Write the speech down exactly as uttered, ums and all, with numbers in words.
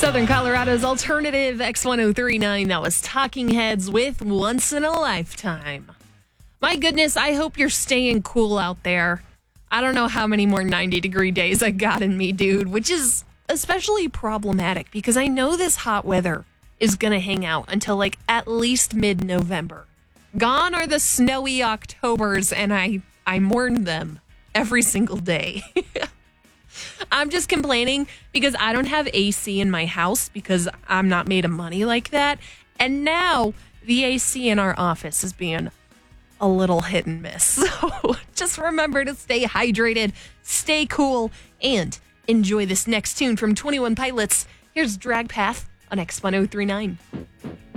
Southern Colorado's alternative X ten thirty-nine. That was Talking Heads with Once in a Lifetime. My goodness, I hope you're staying cool out there. I don't know how many more ninety degree days I got in me, dude, which is especially problematic because I know this hot weather is going to hang out until like at least mid-November. Gone are the snowy Octobers, and I, I mourn them every single day. I'm just complaining because I don't have A C in my house because I'm not made of money like that. And now the A C in our office is being a little hit and miss. So just remember to stay hydrated, stay cool, and enjoy this next tune from twenty-one Pilots. Here's Drag Path on X ten thirty-nine.